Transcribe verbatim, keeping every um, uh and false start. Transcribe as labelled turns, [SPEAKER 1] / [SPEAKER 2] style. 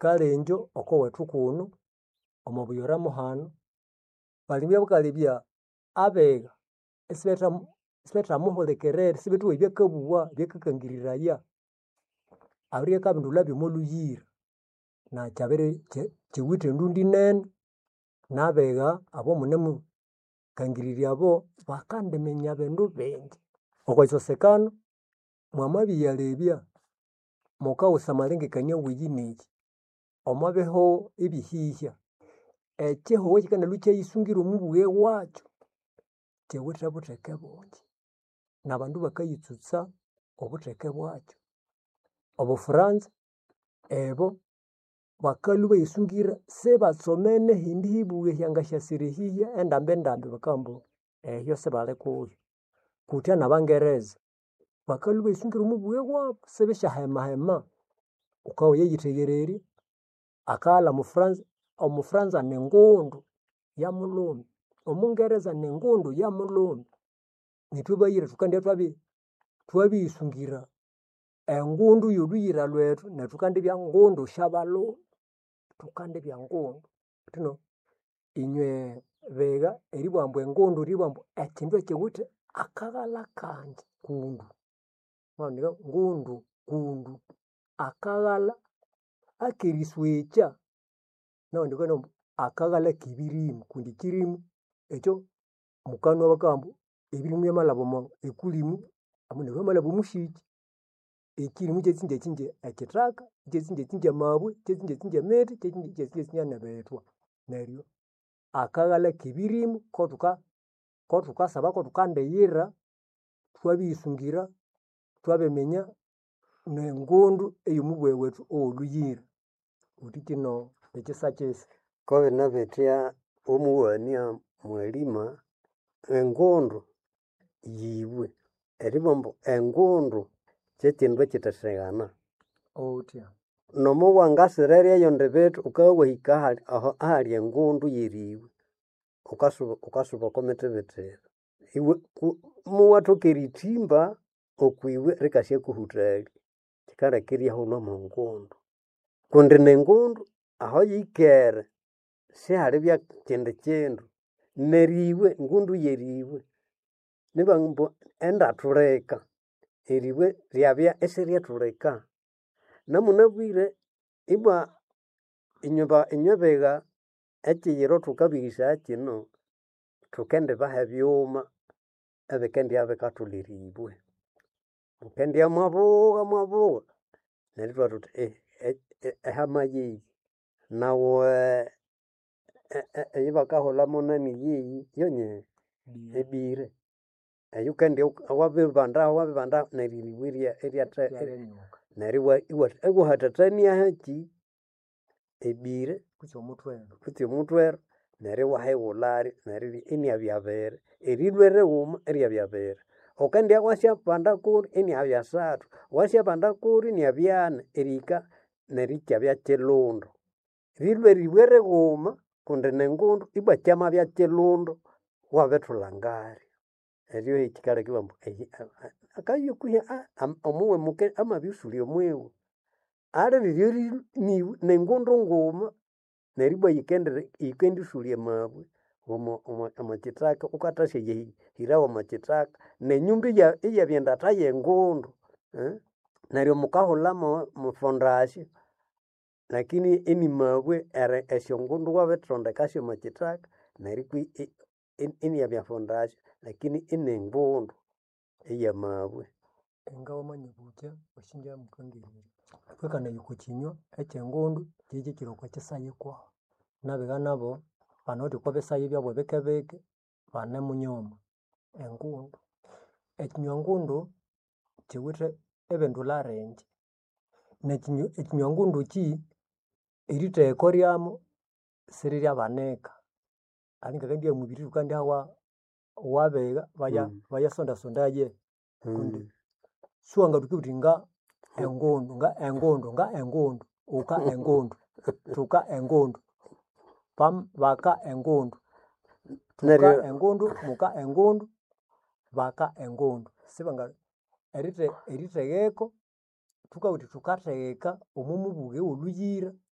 [SPEAKER 1] kalenjo oko wetu kuno omubuyora muhano balimya bukalibya abega esibeta sibeta muholekerere sibetu ebyakabuwa byakakangiriraya abiriye kabindula byomuluyira na chabere chiwite ndundi nene nabega abo munemu kangirirya abo bakandimenya bindu bingi okwesosekano mwamabiyalebya mukawusa malengekania weyineki omabeho ebihihya ekihuwe kikanalu kyayisungira omubuwe wacho kiwithe butheke bungi nabandu bakayitsutsa obutheke bwacho obufaransa ebo bakalu bayisungira sebatsomene hindi hibuwe hyanga syasirihihya endambe endambe bakambu ehyo sebali kuyo kutya nabangereza bakalu bayisungira omubuwe wabo sebeshyahemahema ukawo yeyitegererye akala mufaransa omufaransa ningundu ya mulumi omungereza ningundu ya mulumi nithubayire thukandya twabi twabiyisungira engundu yoluyira lwetu nethukandibya ngundu syabalumi thukandibya ngundu thino inywe bega eribwambu engundu ribwambu ekindu ekiwithe akaghala kangi kundu mwanika ngundu kundu akaghala akeriswekya naondikana akaghala kibirimu kundi kirimu ekyo mukanwa bakambu ebirimu byamalhabomo ekulimu amundu bamalhabo mushiki ekirimu kyetsinje kinje ekithaka kyetsinje kinje amabwe kyetsinje kinje emithi kyetsinje kinje nebithwa neryo akaghala kibirimu kothuka kothukasaba kothukandiyira thwabiyisungira thwabiminya nengundu eyomubughe wethu owoluyira uthi kino ekisa kyesi
[SPEAKER 2] kobinabithya omuwania mwalima engundu yibwe eribambu engundu kyekindu ekitetheghana
[SPEAKER 1] otya
[SPEAKER 2] nomo wangasireryayo ndibithu ukawahika ahali aho ahali engundu yeribwe ukasuba ukasuba komithibithira iwe muwathoka erithimba okwiwe rikasyakuhuthali kikalekirya hulwa mungundu kundi nengundu aho yikere sihalibya kindi kindu neribwe ngundu yeribwe nibambu endathulika eribwe ryabya isiryathulika namunabwire ibwa inywe inywe bega ekiyiro thukabighesaya kino thukendibaha ebyuma ebikendya bikathulha eribwe mukendya mwabugha mwabugha neryo ithwabugha thuthi ehama yeyi nawe eyibakahulhamu nani yeyi yonye ebire eyukendya wabiribandahu wabiribandahu neryo eribwe iryathe neryo iwahathathania haki ebire
[SPEAKER 1] kutsi omuthwero
[SPEAKER 2] kutsi omuthwero neryo iwahighulharyo neryo iniabya biri erilwe righuma iryabya biri ukendya wasyabanda kuli iniabya sathu wasyabanda kuli iniabya ani erihika neryo ikyabya kilundu rilwe eribwe righuma kundi nengundu ibwa kyamabya kilundu wabithulhangaryo eryo hikikaleka ibambu akayukuhya omuwe muke amabyosulya omwiwe aliriryo niwe nengundu nguma neryo ibwa yikendi yikendisulya amabwe omwakyithaka ukathasyaghirawo omwakyithaka nenyumba iyabya endatha yengundu neryo mukahulhamu mufondasyo lakini inimabwe esyongundu wabithondekasyo omwakyithaka neryo iniabya fondasyo lakini inengundu eyamabwe
[SPEAKER 1] engawamanya butya wasinja mukangirira kwekanaya okukinywa ekyengundu kyekyekiri okwakisayi kwahu nabega nabo banawithe okwabisayi byabo bike bike banemunyoma engundu ekinywa ngundu kiwithe ebindulha ringi nekinywa ngundu ki eritheheko ryamu siriryabanika alingakandya mubiri thukandiha wabega baya bayasondasondaye kundi siwangathoka buthi nga engundu nga engundu nga engundu uka engundu thuka engundu pam baka engundu thuka engundu muka engundu baka engundu sibanga erite eritegheko thukabuthi thukatheka omumubughe woluyira